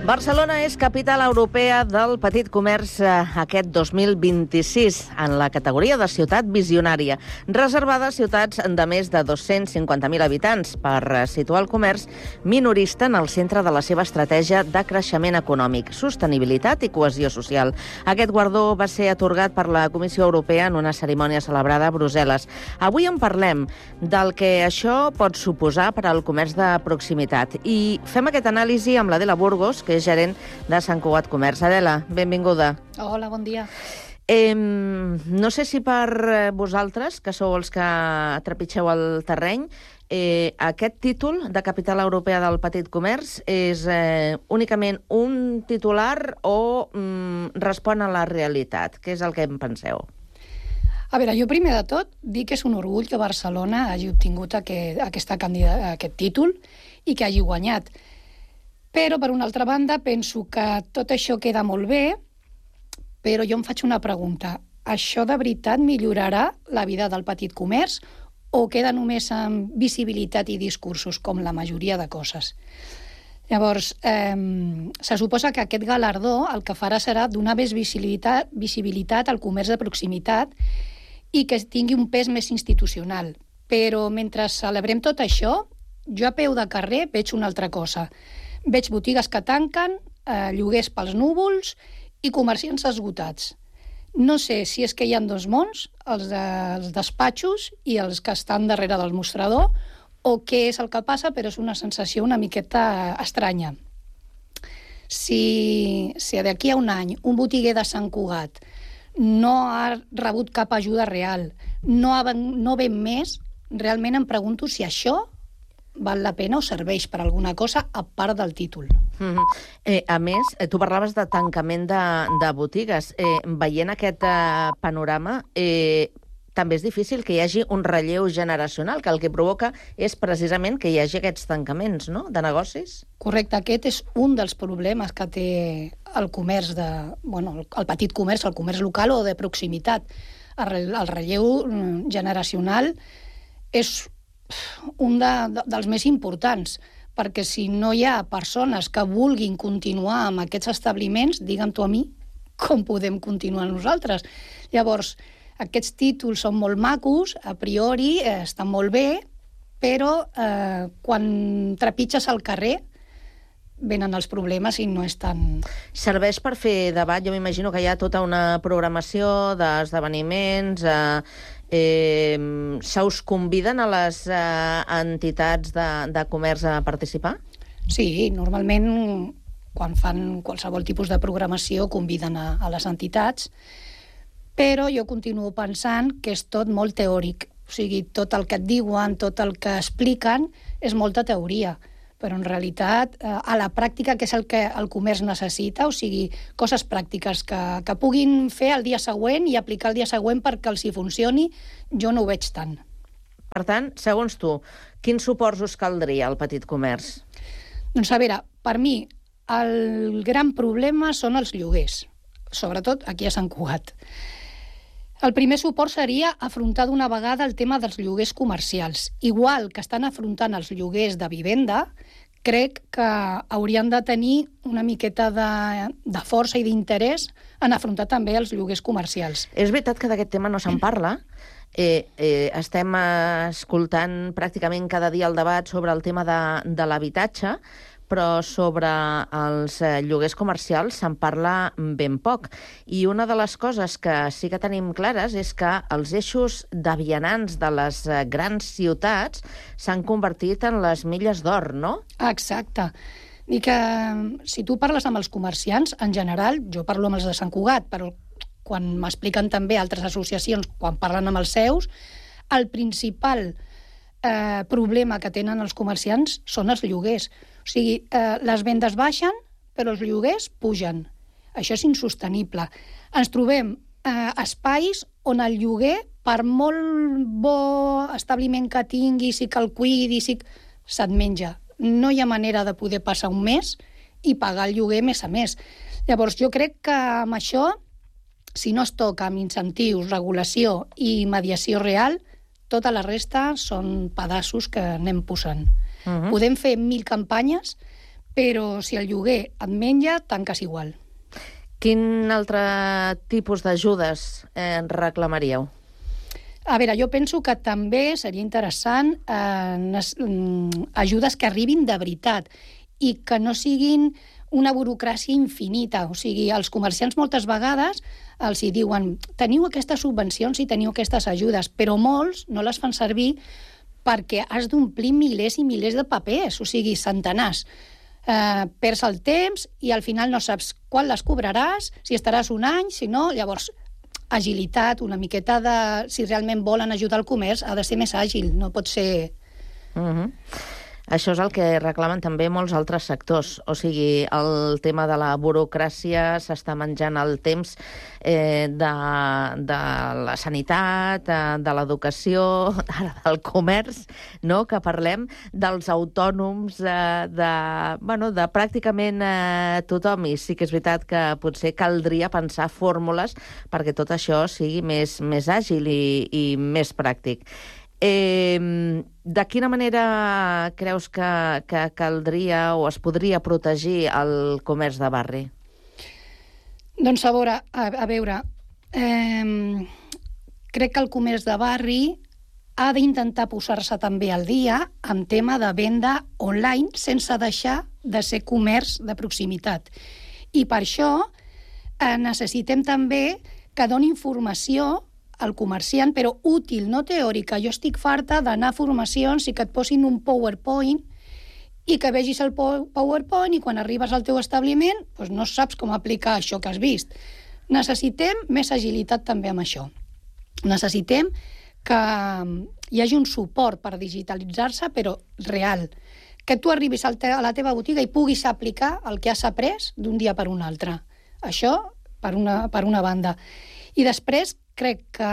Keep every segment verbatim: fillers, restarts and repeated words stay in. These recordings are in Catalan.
Barcelona és capital europea del petit comerç aquest dos mil vint-i-sis en la categoria de ciutat visionària, reservada a ciutats de més de dos-cents cinquanta mil habitants per situar el comerç minorista en el centre de la seva estratègia de creixement econòmic, sostenibilitat i cohesió social. Aquest guardó va ser atorgat per la Comissió Europea en una cerimònia celebrada a Brussel·les. Avui en parlem del que això pot suposar per al comerç de proximitat i fem aquesta anàlisi amb l'Adela Burgos, que és gerent de Sant Cugat Comerç. Adela, benvinguda. Hola, bon dia. Eh, no sé si per vosaltres, que sou els que trepitgeu el terreny, eh, aquest títol de capital europea del petit comerç és eh, únicament un titular o mm, respon a la realitat? Què és el que en penseu? A veure, jo primer de tot dic que és un orgull que Barcelona hagi obtingut aquest, aquesta candida, aquest títol i que hagi guanyat. Però, per una altra banda, penso que tot això queda molt bé, però jo em faig una pregunta. Això de veritat millorarà la vida del petit comerç o queda només en visibilitat i discursos, com la majoria de coses? Llavors, eh, se suposa que aquest galardó el que farà serà donar més visibilitat, visibilitat al comerç de proximitat i que tingui un pes més institucional. Però mentre celebrem tot això, jo a peu de carrer veig una altra cosa. Veig botigues que tanquen, eh, lloguers pels núvols i comerciants esgotats. No sé si és que hi ha dos mons, els dels despatxos i els que estan darrere del mostrador, o què és el que passa, però és una sensació una miqueta estranya. Si, si d'aquí a un any un botiguer de Sant Cugat no ha rebut cap ajuda real, no, ha, no ven més, realment em pregunto si això val la pena o serveix per alguna cosa a part del títol. Mm-hmm. eh, a més, eh, tu parlaves de tancament de, de botigues. Eh, veient aquest eh, panorama, eh, també és difícil que hi hagi un relleu generacional, que el que provoca és precisament que hi hagi aquests tancaments, no?, de negocis. Correcte, aquest és un dels problemes que té el comerç de, bueno, el petit comerç, el comerç local o de proximitat. El, el relleu generacional és un de, de, dels més importants, perquè si no hi ha persones que vulguin continuar amb aquests establiments, digue'm tu a mi, com podem continuar nosaltres? Llavors, aquests títols són molt macos, a priori eh, estan molt bé, però eh, quan trepitges al carrer venen els problemes i no és tan... Serveix per fer debat? Jo m'imagino que hi ha tota una programació d'esdeveniments... Eh, eh, se us conviden a les eh, entitats de, de comerç a participar? Sí, normalment quan fan qualsevol tipus de programació conviden a, a les entitats, però jo continuo pensant que és tot molt teòric. O sigui, tot el que et diuen, tot el que expliquen és molta teoria, però en realitat eh, a la pràctica, que és el que el comerç necessita, o sigui, coses pràctiques que, que puguin fer el dia següent i aplicar el dia següent perquè els hi funcioni, jo no ho veig tant. Per tant, segons tu, quins suports us caldria al petit comerç? Doncs a veure, per mi el gran problema són els lloguers, sobretot aquí a Sant Cugat. El primer suport seria afrontar d'una vegada el tema dels lloguers comercials. Igual que estan afrontant els lloguers de vivenda, crec que haurien de tenir una miqueta de, de força i d'interès en afrontar també els lloguers comercials. És veritat que d'aquest tema no se'n parla. Eh, eh, estem escoltant pràcticament cada dia el debat sobre el tema de, de l'habitatge, però sobre els lloguers comercials se'n parla ben poc. I una de les coses que sí que tenim clares és que els eixos de vianants de les grans ciutats s'han convertit en les milles d'or, no? Exacte. I que si tu parles amb els comerciants, en general, jo parlo amb els de Sant Cugat, però quan m'expliquen també altres associacions, quan parlen amb els seus, el principal eh, problema que tenen els comerciants són els lloguers. O sigui, eh, les vendes baixen, però els lloguers pugen. Això és insostenible. Ens trobem eh, espais on el lloguer, per molt bo establiment que tingui, si que el cuidi, si... se't menja. No hi ha manera de poder passar un mes i pagar el lloguer mes a mes. Llavors, jo crec que amb això, si no es toca amb incentius, regulació i mediació real, tota la resta són pedaços que anem posant. Uh-huh. Podem fer mil campanyes, però si el lloguer et menja, tanques igual. Quin altre tipus d'ajudes eh, reclamaríeu? A veure, jo penso que també seria interessant eh, ajudes que arribin de veritat i que no siguin una burocràcia infinita. O sigui, els comerciants moltes vegades els hi diuen teniu aquestes subvencions i teniu aquestes ajudes, però molts no les fan servir perquè has d'omplir milers i milers de papers, o sigui, centenars. Eh, perds el temps i al final no saps quan les cobraràs, si estaràs un any, si no, llavors agilitat, una miqueta de... Si realment volen ajudar el comerç, ha de ser més àgil, no pot ser... Mm-hmm. Això és el que reclamen també molts altres sectors. O sigui, el tema de la burocràcia s'està menjant el temps eh, de, de la sanitat, de, de l'educació, ara del comerç, no? Que parlem dels autònoms, eh, de, bueno, de pràcticament eh, tothom. I sí que és veritat que potser caldria pensar fórmules perquè tot això sigui més, més àgil i, i més pràctic. Eh, de quina manera creus que, que caldria o es podria protegir el comerç de barri? Doncs a veure, a, a veure eh, crec que el comerç de barri ha d'intentar posar-se també al dia amb tema de venda online sense deixar de ser comerç de proximitat. I per això eh, necessitem també que doni informació al comerciant, però útil, no teòrica. Jo estic farta d'anar a formacions i que et posin un PowerPoint i que vegis el PowerPoint i quan arribes al teu establiment doncs no saps com aplicar això que has vist. Necessitem més agilitat també amb això. Necessitem que hi hagi un suport per digitalitzar-se, però real. Que tu arribis a la teva botiga i puguis aplicar el que has après d'un dia per un altre. Això per una, per una banda. I després crec que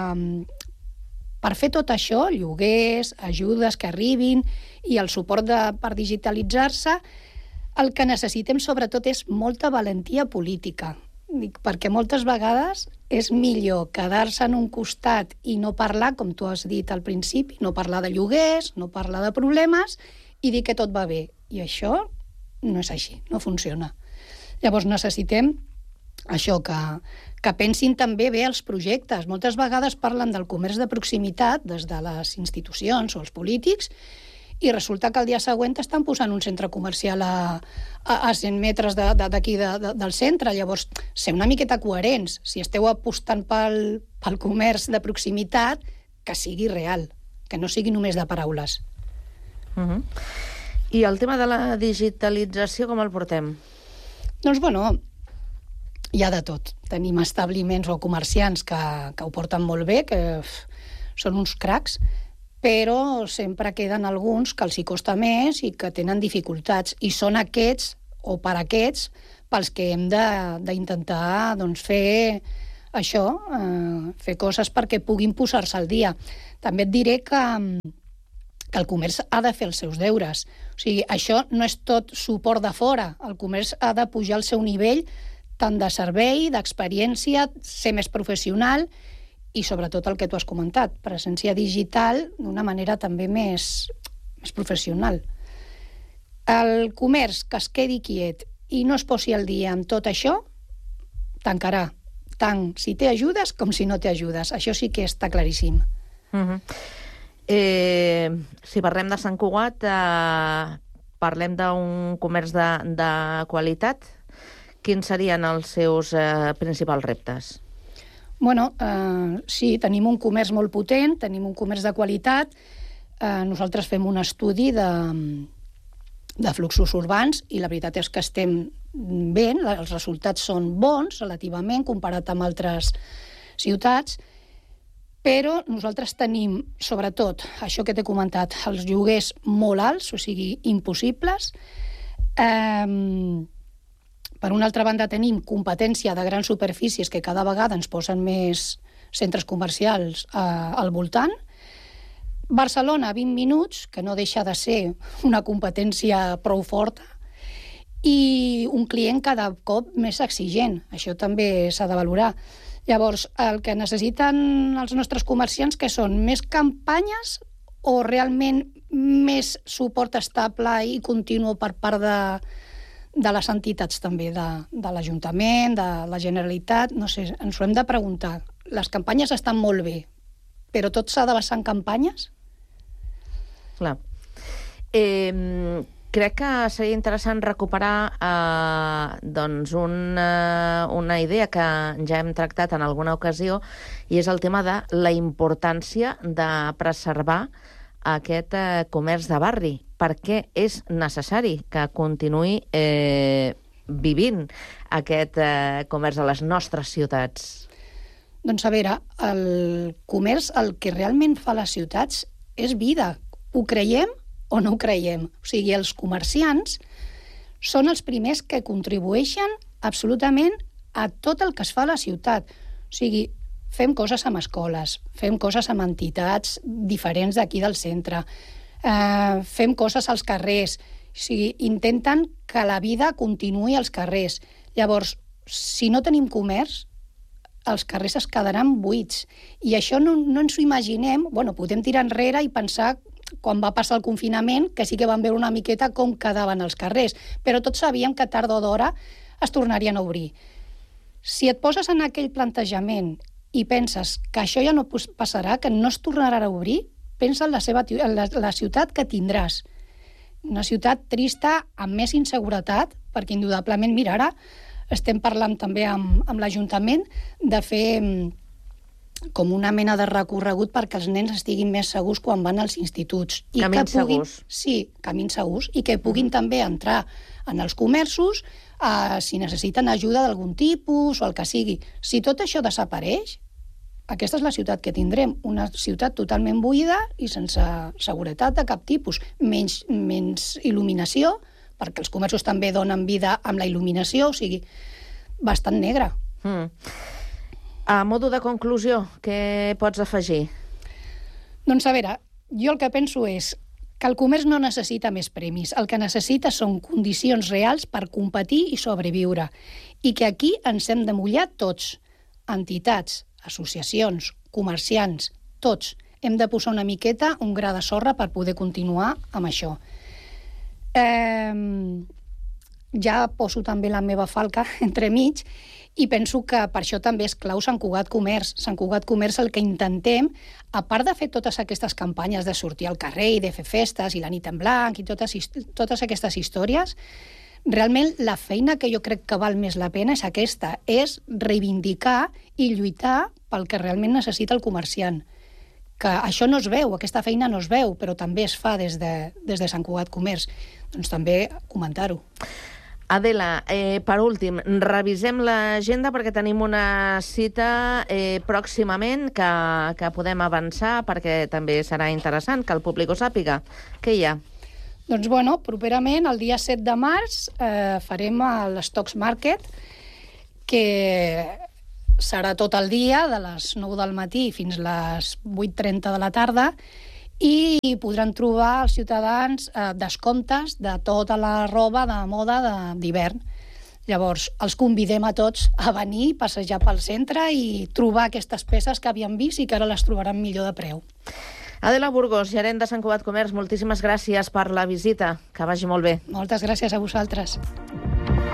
per fer tot això, lloguers, ajudes que arribin i el suport de, per digitalitzar-se, el que necessitem sobretot és molta valentia política. Dic, perquè moltes vegades és millor quedar-se en un costat i no parlar, com tu has dit al principi, no parlar de lloguers, no parlar de problemes i dir que tot va bé. I això no és així, no funciona. Llavors necessitem això, que, que pensin també bé els projectes. Moltes vegades parlen del comerç de proximitat des de les institucions o els polítics i resulta que el dia següent estan posant un centre comercial a, a, a cent metres d'aquí de, de, de, del centre. Llavors, ser una miqueta coherents. Si esteu apostant pel, pel comerç de proximitat, que sigui real, que no sigui només de paraules. Uh-huh. I el tema de la digitalització, com el portem? Doncs, bueno, hi ha de tot. Tenim establiments o comerciants que, que ho porten molt bé, que uf, són uns cracs, però sempre queden alguns que els hi costa més i que tenen dificultats. I són aquests, o per aquests, pels que hem d'intentar doncs, fer això, eh, fer coses perquè puguin posar-se al dia. També et diré que, que el comerç ha de fer els seus deures. O sigui, això no és tot suport de fora. El comerç ha de pujar al seu nivell tant de servei, d'experiència, ser més professional i sobretot el que tu has comentat, presència digital d'una manera també més, més professional. El comerç que es quedi quiet i no es posi al dia amb tot això, tancarà, tant si té ajudes com si no té ajudes. Això sí que està claríssim. Uh-huh. eh, si parlem de Sant Cugat, eh, parlem d'un comerç de, de qualitat. Quins serien els seus eh, principals reptes? Bueno, eh, sí, tenim un comerç molt potent, tenim un comerç de qualitat. Eh, nosaltres fem un estudi de, de fluxos urbans i la veritat és que estem bé, els resultats són bons relativament comparat amb altres ciutats, però nosaltres tenim, sobretot, això que t'he comentat, els lloguers molt alts, o sigui, impossibles. Eh, Per una altra banda, tenim competència de grans superfícies que cada vegada ens posen més centres comercials eh, al voltant. Barcelona, vint minuts, que no deixa de ser una competència prou forta, i un client cada cop més exigent. Això també s'ha de valorar. Llavors, el que necessiten els nostres comerciants que són més campanyes o realment més suport estable i continu per part de, de les entitats també, de, de l'Ajuntament, de la Generalitat. No sé, ens ho hem de preguntar. Les campanyes estan molt bé, però tot s'ha de basar en campanyes? Clar. Eh, crec que seria interessant recuperar eh, doncs una, una idea que ja hem tractat en alguna ocasió, i és el tema de la importància de preservar aquest eh, comerç de barri, perquè és necessari que continuï eh, vivint aquest eh, comerç a les nostres ciutats. Doncs a veure, el comerç, el que realment fa les ciutats és vida. Ho creiem o no ho creiem? O sigui, els comerciants són els primers que contribueixen absolutament a tot el que es fa a la ciutat. O sigui, fem coses amb escoles, fem coses amb entitats diferents d'aquí del centre, eh, fem coses als carrers, o sigui, intenten que la vida continuï als carrers. Llavors, si no tenim comerç, els carrers es quedaran buits. I això no, no ens ho imaginem, bueno, podem tirar enrere i pensar quan va passar el confinament, que sí que vam veure una miqueta com quedaven els carrers, però tots sabíem que tard o d'hora es tornarien a obrir. Si et poses en aquell plantejament i penses que això ja no passarà, que no es tornarà a obrir, pensa en la, seva, en la, la ciutat que tindràs. Una ciutat trista, amb més inseguretat, perquè indudablement, mira, ara estem parlant també amb, amb l'Ajuntament de fer com una mena de recorregut perquè els nens estiguin més segurs quan van als instituts. I camins que puguin, segurs. Sí, camins segurs, i que puguin mm. també entrar en els comerços eh, si necessiten ajuda d'algun tipus o el que sigui. Si tot això desapareix, aquesta és la ciutat que tindrem, una ciutat totalment buida i sense seguretat de cap tipus, menys, menys il·luminació, perquè els comerços també donen vida amb la il·luminació, o sigui, bastant negra. Mm. A modo de conclusió, què pots afegir? Doncs a veure, jo el que penso és que el comerç no necessita més premis, el que necessita són condicions reals per competir i sobreviure, i que aquí ens hem de mullar tots, entitats, associacions, comerciants, tots. Hem de posar una miqueta, un gra de sorra per poder continuar amb això. Eh, ja poso també la meva falca entremig i penso que per això també és clau Sant Cugat Comerç. Sant Cugat Comerç, el que intentem, a part de fer totes aquestes campanyes de sortir al carrer i de fer festes i la nit en blanc i totes, totes aquestes històries, realment la feina que jo crec que val més la pena és aquesta, és reivindicar i lluitar pel que realment necessita el comerciant. Que això no es veu, aquesta feina no es veu, però també es fa des de, des de Sant Cugat Comerç. Doncs també comentar-ho. Adela, eh, per últim, revisem l'agenda perquè tenim una cita eh, pròximament que, que podem avançar perquè també serà interessant que el públic ho sàpiga. Què hi ha? Doncs, bueno, properament, el dia set de març, eh, farem l'Stocks Market, que serà tot el dia, de les nou del matí fins a les vuit trenta de la tarda, i podran trobar els ciutadans eh, descomptes de tota la roba de moda d'hivern. Llavors, els convidem a tots a venir, passejar pel centre i trobar aquestes peces que havien vist i que ara les trobaran millor de preu. Adela Burgos, gerent de Sant Cugat Comerç, moltíssimes gràcies per la visita. Que vagi molt bé. Moltes gràcies a vosaltres.